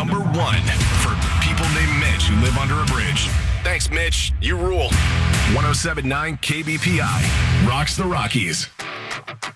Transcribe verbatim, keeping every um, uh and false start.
number one for people named Mitch who live under a bridge. Thanks, Mitch. You rule. one oh seven point nine K B P I rocks the Rockies.